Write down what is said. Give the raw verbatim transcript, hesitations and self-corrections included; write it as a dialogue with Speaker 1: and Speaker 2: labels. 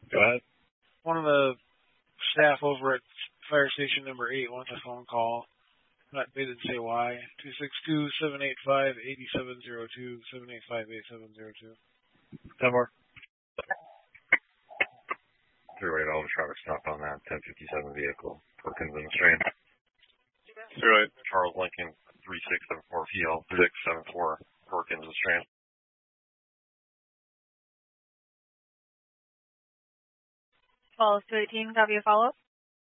Speaker 1: Go ahead.
Speaker 2: One of the staff over at fire station number eight wants a phone call. Not, they didn't say why. two six two, seven eight five, eight seven zero two, seven eight five, eight seven zero two.
Speaker 1: ten more.
Speaker 3: Three-way all the traffic stop on that ten fifty-seven vehicle. Perkins in the Strand.
Speaker 1: Three-way.
Speaker 3: Charles Lincoln, three six seven four P L, six seven four Perkins in the Strand.
Speaker 4: twelve to eighteen, copy a follow-up.